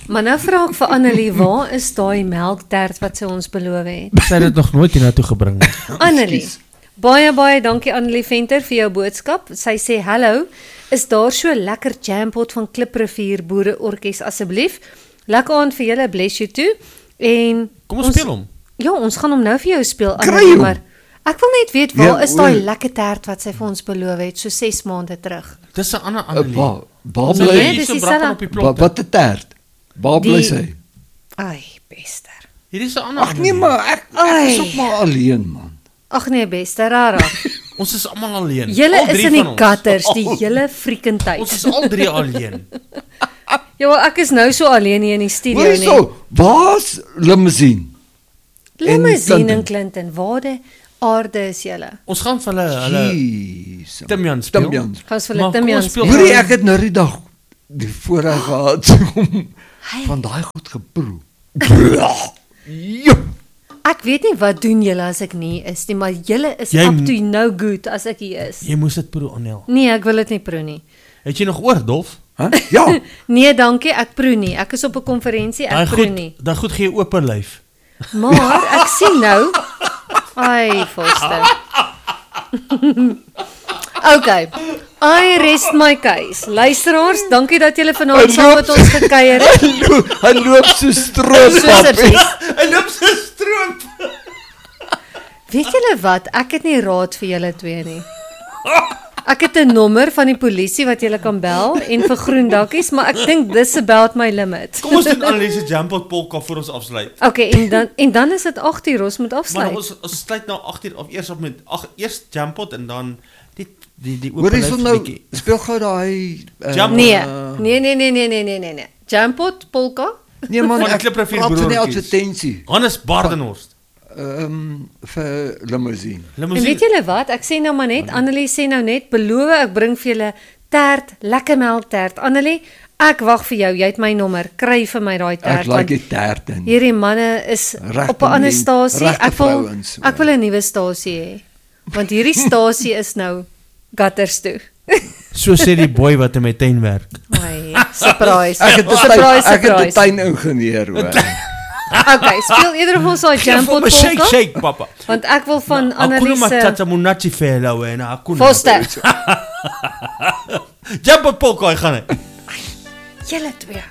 Maar nou vra ek vir Annelie, waar is daai melktert wat sy ons beloof het? Sy het dit nog nooit hiernatoe gebring nie. Annelie, baie dankie Annelie Venter vir jou boodskap. Sy sê, hallo, is daar so lekker jampot van Kliprivier Boereorkes asseblief? Lekker aan vir julle, bless you too. En Kom ons speel hom. Ja, ons gaan hom nou vir jou speel, Kry Annelie, hom. maar ek wil net weet, waar Ja, is daai lekker tert wat sy vir ons beloof het, so 6 maande terug? Dis 'n ander Annelie. Waar Nee, bly dis so dieselfde- brakke op die plot. wat 'n tert? Waar bly Die- sy? Ai, bester. Hierdie is 'n ander Ag nee, maar ek is ook maar alleen, man. Ag nee, bester, rara. Ons is almal alleen. Julle Al is drie in die van ons. gutters die hele freaking tyd. Ons is al 3 alleen. Ja, wel, ek is nou so alleen hier in die studio Hoor so, waar's limousine? Limousine en Clinton. Clinton, waar die aarde is julle? Ons gaan vir hulle Jeez. Timjan speel. Timjan. Gaan ons vir Maar hulle kom Timian ons speel speel? Hoorie, ek het nou die dag die voorreg gehad om van daai goed geproe. Joep. Ek weet nie wat doen julle as ek nie is nie, maar julle is Jy up to no good as ek hier is. Jy moes dit proe, Annel. Nee, ek wil dit nie proe nie. Het jy nog oor, Dolf? Huh? Ja, Nee, dankie, ek proe nie. Ek is op 'n konferensie, ek proe nie. Daai goed gee oop lyf. Maar ek sien nou. Ai, Foster. Okay. I rest my case. Luisteraars, dankie dat julle vanaand saam met ons gekuier het. hy loop so stroop Soos 'n op. bees. Hy loop so stroop. Weet julle wat? Ek het nie raad vir julle twee nie. Ek het 'n nommer van die polisie wat julle kan bel en vir groen dakkies, maar ek dink dis about my limit. Kom ons doen Anneliese Jampot polka voor ons afsluit. Okay, en dan is dit 8:00, ons moet Maar afsluit. ons sluit nou 8:00 of eers op met eers Jampot en dan die oop Hoor lyf jy nou, bietjie. speel gou daai Jump. Nee. Jampot, polka? Nee man, Van die ek Kliprivier praat van die broertjies. advertensie. Hannes Baardenhorst. Vir limousine. En weet julle wat? Ek sê nou maar net, Annelie sê nou net, beloof ek bring vir julle tert, lekker melktert. Annelie, ek wag vir jou. Jy het my nommer. Kry vir my daai tert. Ek like die tert in. Hierdie manne is Regte op 'n ander men- stasie. regte vrouens. Ek wil 'n nuwe stasie hê. Want hierdie stasie is nou gutters toe. So sê die boy wat in my tuin werk. Ai, surprise. Ek het 'n surprise. tuiningenieur hoor. Okay, speel eerder of ons daai jampot Shake polka? shake papa. Want ek wil van Hakuna Annelie se Matata Munachi fela wena hakuna. Foster. Jampot polka, hy gaan hy. Julle twee.